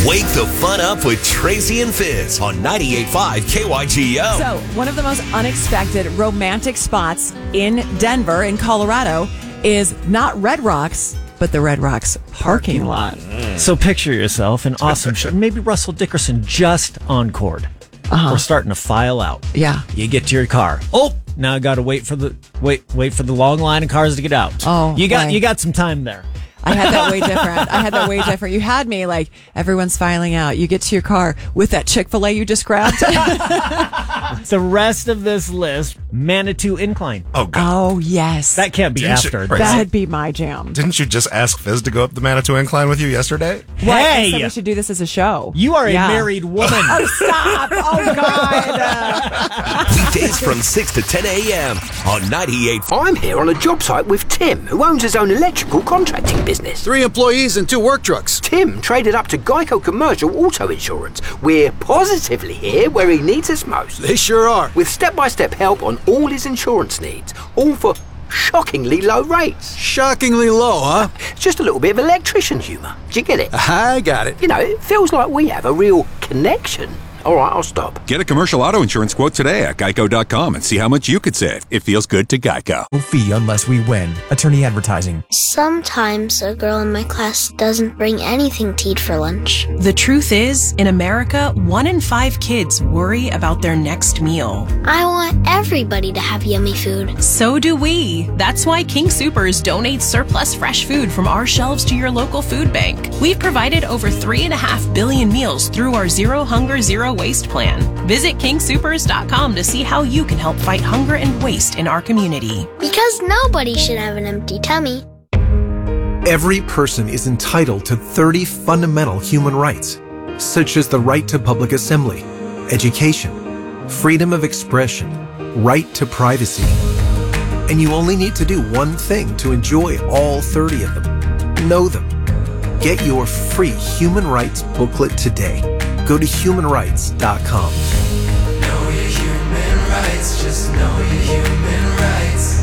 Wake the fun up with Tracy and Fizz on 98.5 KYGO. So, one of the most unexpected romantic spots in Denver, in Colorado, is not Red Rocks, but the Red Rocks parking lot. So picture yourself an awesome show. Maybe Russell Dickerson just encored. We're starting to file out. Yeah. You get to your car. Oh, now I got to wait for the long line of cars to get out. Oh, you got some time there. I had that way different. You had me like, everyone's filing out. You get to your car with that Chick-fil-A you just grabbed. The rest of this list, Manitou Incline. Oh, God. Oh, yes. That can't be after. That'd be my jam. Didn't you just ask Fizz to go up the Manitou Incline with you yesterday? What? Hey! I said we should do this as a show. You are a married woman. Oh, stop. Oh, God. Weekdays from 6 to 10 a.m. on 98.5. I'm here on a job site with Tim, who owns his own electrical contracting business. 3 employees and 2 work trucks. Tim traded up to Geico Commercial Auto Insurance. We're positively here where he needs us most. They sure are. With step-by-step help on all his insurance needs, all for shockingly low rates. Shockingly low, huh? It's just a little bit of electrician humour. Do you get it? I got it. You know, it feels like we have a real connection. All right, I'll stop. Get a commercial auto insurance quote today at geico.com and see how much you could save. It feels good to Geico. No fee unless we win. Attorney advertising. Sometimes a girl in my class doesn't bring anything to eat for lunch. The truth is, in America, 1 in 5 kids worry about their next meal. I want everybody to have yummy food. So do we. That's why King Soopers donates surplus fresh food from our shelves to your local food bank. We've provided over 3.5 billion meals through our Zero Hunger, Zero Waste plan. Visit KingSoopers.com to see how you can help fight hunger and waste in our community. Because nobody should have an empty tummy. Every person is entitled to 30 fundamental human rights, such as the right to public assembly, education, freedom of expression, right to privacy. And you only need to do one thing to enjoy all 30 of them. Know them. Get your free human rights booklet today. Go to humanrights.com. Know your human rights, just know your human rights.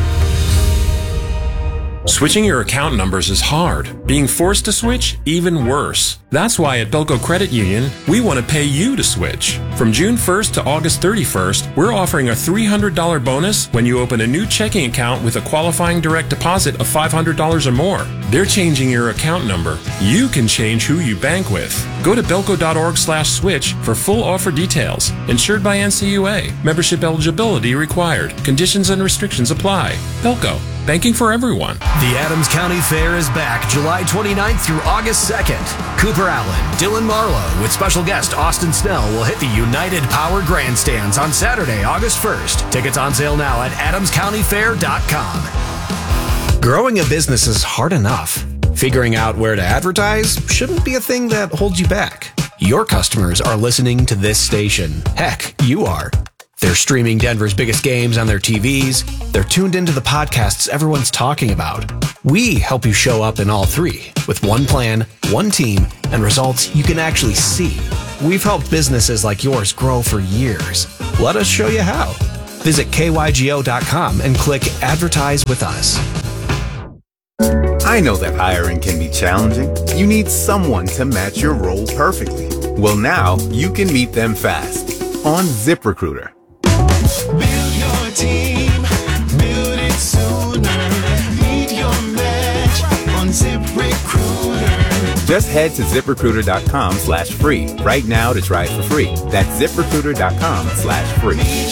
Switching your account numbers is hard. Being forced to switch, even worse. That's why at Belco Credit Union, we want to pay you to switch. From June 1st to August 31st, we're offering a $300 bonus when you open a new checking account with a qualifying direct deposit of $500 or more. They're changing your account number. You can change who you bank with. Go to belco.org/switch for full offer details. Insured by NCUA. Membership eligibility required. Conditions and restrictions apply. Belco. Banking for everyone. The Adams County Fair is back July 29th through August 2nd. Cooper Allen, Dylan Marlowe, with special guest Austin Snell will hit the United Power Grandstands on Saturday, August 1st. Tickets on sale now at adamscountyfair.com. Growing a business is hard enough. Figuring out where to advertise shouldn't be a thing that holds you back. Your customers are listening to this station. Heck, you are. They're streaming Denver's biggest games on their TVs. They're tuned into the podcasts everyone's talking about. We help you show up in all 3 with one plan, one team, and results you can actually see. We've helped businesses like yours grow for years. Let us show you how. Visit kygo.com and click Advertise with Us. I know that hiring can be challenging. You need someone to match your role perfectly. Well, now you can meet them fast on ZipRecruiter. Build your team, build it sooner. Meet your match on ZipRecruiter. Just head to ZipRecruiter.com/free right now to try it for free. That's ZipRecruiter.com/free. Meet